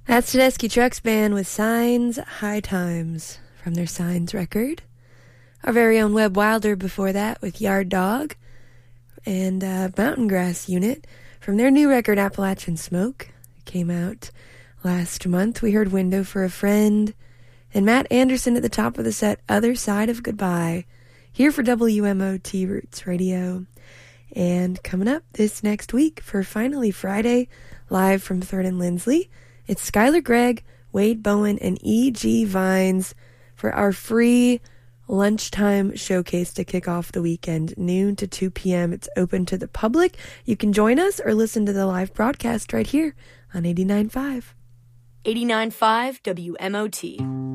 That's Tedeschi Trucks Band with Signs, High Times from their Signs record. Our very own Webb Wilder before that with Yard Dog, and Mountain Grass Unit from their new record Appalachian Smoke. It came out last month. We heard Window for a Friend, and Matt Anderson at the top of the set, Other Side of Goodbye, here for WMOT Roots Radio. And coming up this next week for Finally Friday, live from 3rd and Lindsley, it's Skylar Gregg, Wade Bowen, and E.G. Vines for our free lunchtime showcase to kick off the weekend, noon to 2 p.m. It's open to the public. You can join us or listen to the live broadcast right here on 89.5. 89.5 WMOT.